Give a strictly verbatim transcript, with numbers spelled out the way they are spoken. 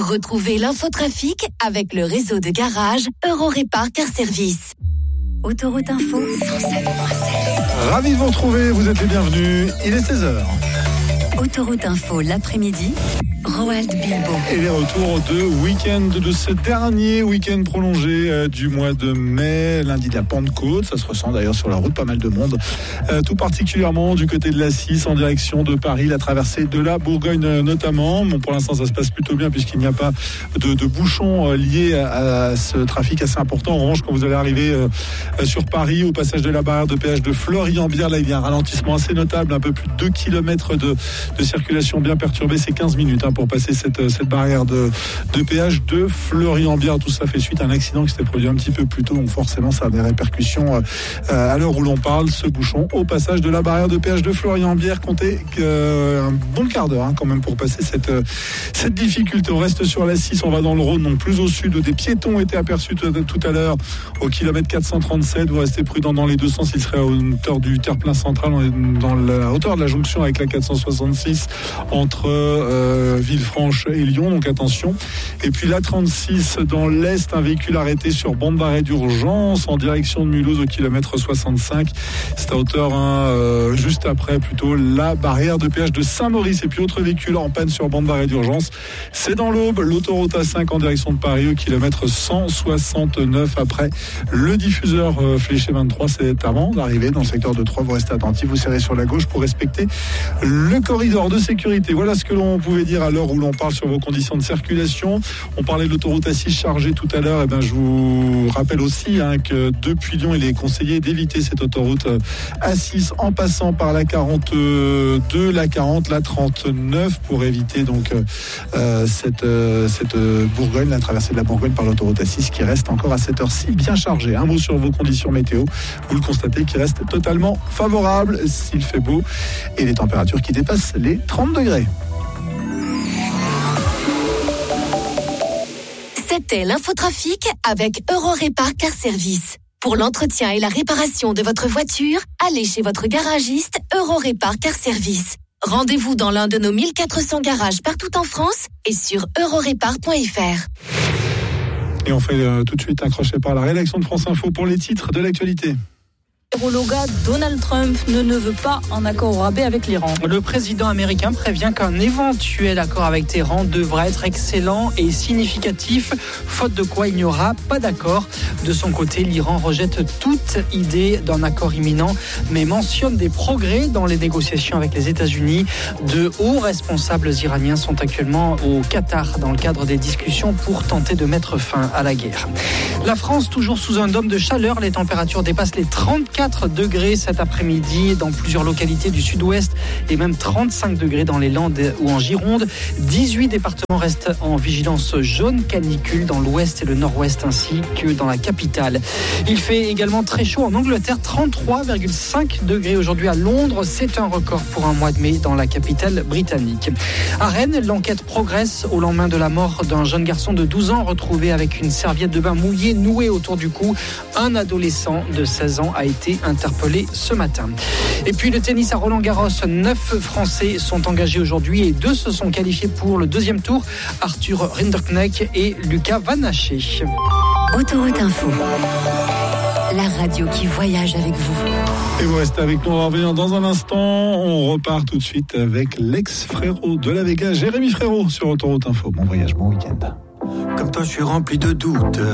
Retrouvez l'infotrafic avec le réseau de garages Eurorépar Car Service. Autoroute Info cent sept point sept. Ravi de vous retrouver, vous êtes les bienvenus. Il est seize heures. Autoroute Info l'après-midi, Roald Bilbo. Et les retours de week-end de ce dernier week-end prolongé euh, du mois de mai, lundi de la Pentecôte. Ça se ressent d'ailleurs sur la route, pas mal de monde. Euh, tout particulièrement du côté de la six en direction de Paris, la traversée de la Bourgogne euh, notamment. Bon, pour l'instant, ça se passe plutôt bien puisqu'il n'y a pas de, de bouchons euh, liés à, à ce trafic assez important. En revanche, quand vous allez arriver euh, sur Paris, au passage de la barrière de péage de Florian-Bière, là, il y a un ralentissement assez notable, un peu plus de deux kilomètres de, de circulation bien perturbée. C'est quinze minutes hein, pour passer cette, cette barrière de, de péage de Florian-Bière. Tout ça fait suite à un accident qui s'était produit un petit peu plus tôt, donc forcément ça a des répercussions euh, à l'heure où l'on parle. Ce bouchon au passage de la barrière de péage de Florian-Bière, comptez euh, un bon quart d'heure hein, quand même pour passer cette, euh, cette difficulté. On reste sur la six, on va dans le Rhône, donc plus au sud, où des piétons étaient aperçus tout, tout à l'heure au kilomètre quatre cent trente-sept. Vous restez prudent dans les deux sens, il serait à hauteur du terre-plein central, dans la hauteur de la jonction avec la quatre cent soixante-six entre euh, Villefranche et Lyon, donc attention. Et puis la trente-six dans l'Est, un véhicule arrêté sur bande d'arrêt d'urgence en direction de Mulhouse au kilomètre soixante-cinq. C'est à hauteur hein, euh, juste après plutôt la barrière de péage de Saint-Maurice. Et puis autre véhicule en panne sur bande d'arrêt d'urgence, c'est dans l'Aube, l'autoroute A cinq en direction de Paris au kilomètre cent soixante-neuf après le diffuseur euh, fléché vingt-trois. C'est avant d'arriver dans le secteur de Troyes. Vous restez attentifs, vous serrez sur la gauche pour respecter le corridor de sécurité. Voilà ce que l'on pouvait dire à l'heure où l'on parle sur vos conditions de circulation. On parlait de l'autoroute A six chargée tout à l'heure. Et ben, je vous rappelle aussi hein, que depuis Lyon, il est conseillé d'éviter cette autoroute A six en passant par la quarante-deux, la quarante, la trente-neuf pour éviter donc euh, cette, euh, cette Bourgogne, la traversée de la Bourgogne par l'autoroute A six qui reste encore à cette heure-ci bien chargée. Un mot sur vos conditions météo. Vous le constatez qui reste totalement favorable s'il fait beau et les températures qui dépassent les trente degrés. C'était l'infotrafic avec Eurorépar Car Service. Pour l'entretien et la réparation de votre voiture, allez chez votre garagiste Eurorépar Car Service. Rendez-vous dans l'un de nos mille quatre cents garages partout en France et sur eurorépar point f r. Et on fait euh, tout de suite un crochet par la rédaction de France Info pour les titres de l'actualité. L'homologue Donald Trump ne, ne veut pas un accord au rabais avec l'Iran. Le président américain prévient qu'un éventuel accord avec Téhéran devra être excellent et significatif, faute de quoi il n'y aura pas d'accord. De son côté, l'Iran rejette toute idée d'un accord imminent, mais mentionne des progrès dans les négociations avec les États-Unis. De hauts responsables iraniens sont actuellement au Qatar dans le cadre des discussions pour tenter de mettre fin à la guerre. La France, toujours sous un dôme de chaleur, les températures dépassent les trente-quatre degrés cet après-midi dans plusieurs localités du sud-ouest et même trente-cinq degrés dans les Landes ou en Gironde. dix-huit départements restent en vigilance jaune canicule dans l'ouest et le nord-ouest ainsi que dans la capitale. Il fait également très chaud en Angleterre, trente-trois virgule cinq degrés aujourd'hui à Londres. C'est un record pour un mois de mai dans la capitale britannique. À Rennes, l'enquête progresse au lendemain de la mort d'un jeune garçon de douze ans retrouvé avec une serviette de bain mouillée nouée autour du cou. Un adolescent de seize ans a été interpellé ce matin. Et puis le tennis à Roland-Garros, neuf Français sont engagés aujourd'hui et deux se sont qualifiés pour le deuxième tour, Arthur Rinderknecht et Lucas Van Haché. Autoroute Info, la radio qui voyage avec vous. Et vous restez avec nous, on va revenir dans un instant. On repart tout de suite avec l'ex-frérot de la Vega, Jérémy Frérot sur Autoroute Info. Bon voyage, bon week-end. Comme toi je suis rempli de doutes.